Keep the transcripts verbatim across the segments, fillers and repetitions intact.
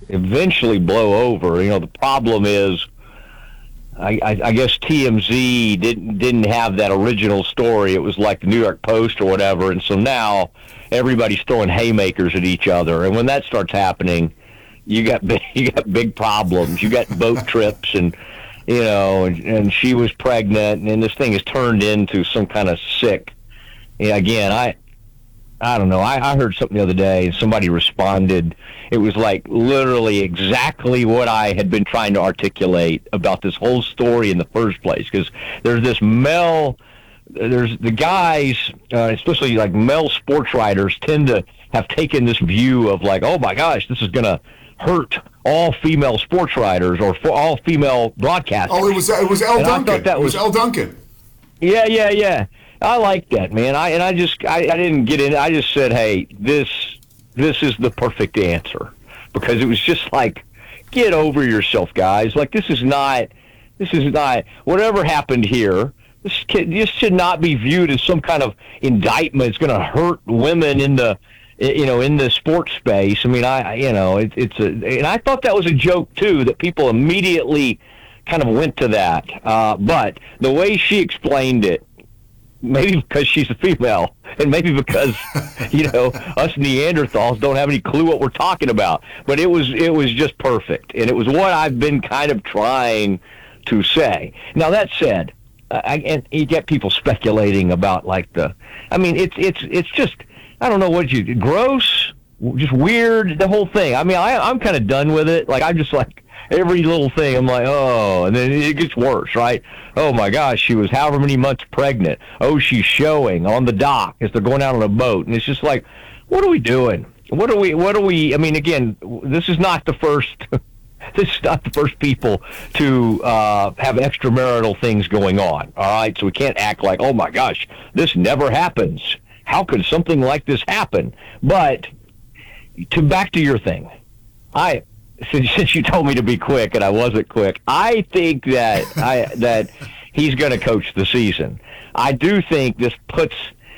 eventually blow over. You know, the problem is, I, I, I guess T M Z didn't didn't have that original story. It was like the New York Post or whatever, and so now everybody's throwing haymakers at each other. And when that starts happening, you got big, you got big problems. You got boat trips, and you know, and, and she was pregnant, and this thing has turned into some kind of sick. Yeah, again, I. I don't know. I, I heard something the other day, and somebody responded. It was like literally exactly what I had been trying to articulate about this whole story in the first place. Because there's this male, there's the guys, uh, especially like male sports writers, tend to have taken this view of like, oh my gosh, this is going to hurt all female sports writers or for all female broadcasters. Oh, it was it was El and Duncan. I thought that was, it was El Duncan. Yeah, yeah, yeah. I like that, man. I and I just I, I didn't get in. I just said, hey, this this is the perfect answer, because it was just like, get over yourself, guys. Like this is not this is not whatever happened here. This kid, this should not be viewed as some kind of indictment. It's going to hurt women in the you know in the sports space. I mean, I you know it, it's a and I thought that was a joke too, that people immediately kind of went to that. Uh, but the way she explained it. Maybe because she's a female, and maybe because, you know, us Neanderthals don't have any clue what we're talking about. But it was it was just perfect, and it was what I've been kind of trying to say. Now, that said, I, and you get people speculating about, like, the, I mean, it's it's it's just, I don't know what you, gross, just weird, the whole thing. I mean, I, I'm kind of done with it. Like, I'm just like, every little thing, I'm like, oh, and then it gets worse, right? Oh, my gosh, she was however many months pregnant. Oh, she's showing on the dock as they're going out on a boat. And it's just like, what are we doing? What are we, what are we, I mean, again, this is not the first, this is not the first people to uh, have extramarital things going on, all right? So we can't act like, oh, my gosh, this never happens. How could something like this happen? But to back to your thing, I... Since, since you told me to be quick and I wasn't quick, I think that I that he's going to coach the season. I do think this puts,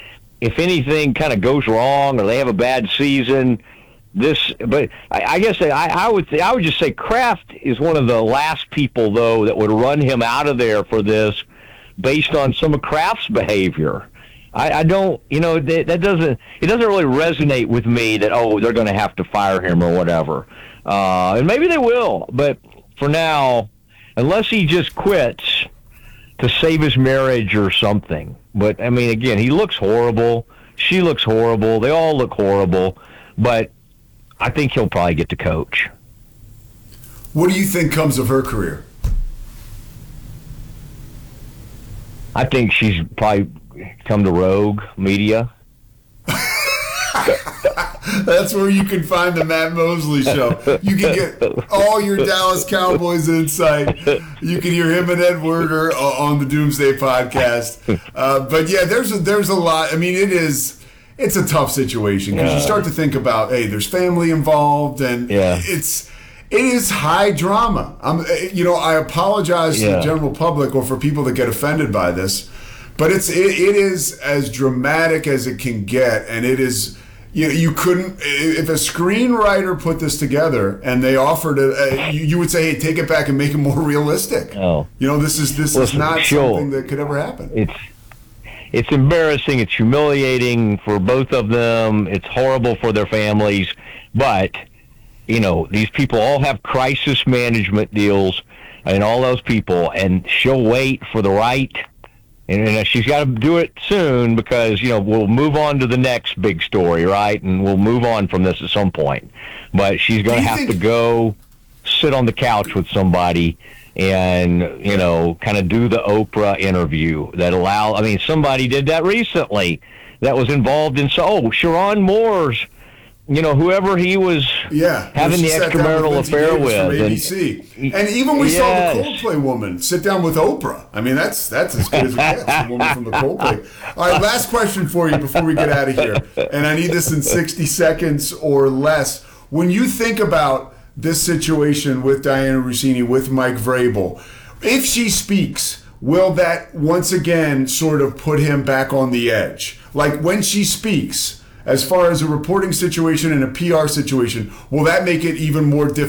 if anything kind of goes wrong or they have a bad season, this. But I, I guess I, I would say, I would just say Kraft is one of the last people though that would run him out of there for this, based on some of Kraft's behavior. I, I don't, you know, that, that doesn't, it doesn't really resonate with me that, oh, they're going to have to fire him or whatever. Uh, and maybe they will, but for now, unless he just quits to save his marriage or something. But, I mean, again, he looks horrible. She looks horrible. They all look horrible. But I think he'll probably get to coach. What do you think comes of her career? I think she's probably come to Rogue Media. That's where you can find the Matt Mosley Show. You can get all your Dallas Cowboys insight. You can hear him and Ed Werder on the Doomsday Podcast. Uh, but yeah, there's a, there's a lot. I mean, it is it's a tough situation because yeah. you start to think about, hey, there's family involved, and yeah. it's it is high drama. I'm, you know, I apologize yeah. to the general public or for people that get offended by this, but it's it, it is as dramatic as it can get, and it is. You know, you couldn't, if a screenwriter put this together and they offered it, uh, you, you would say, hey, take it back and make it more realistic. Oh. You know, this is this Listen, is not sure. something that could ever happen. It's it's embarrassing. It's humiliating for both of them. It's horrible for their families. But, you know, these people all have crisis management deals, and all those people, and she'll wait for the right. And she's got to do it soon because, you know, we'll move on to the next big story, right? And we'll move on from this at some point. But she's going to have think- to go sit on the couch with somebody and, you know, kind of do the Oprah interview that allow, I mean, somebody did that recently that was involved in, so, oh, Sharon Moore's, you know, whoever he was yeah, having the extramarital with affair Davis with. A B C. And, and even we yes. saw the Coldplay woman sit down with Oprah. I mean, that's that's as good as it gets, the woman from the Coldplay. All right, last question for you before we get out of here. And I need this in sixty seconds or less. When you think about this situation with Dianna Russini, with Mike Vrabel, if she speaks, will that once again sort of put him back on the edge? Like when she speaks, as far as a reporting situation and a P R situation, will that make it even more difficult?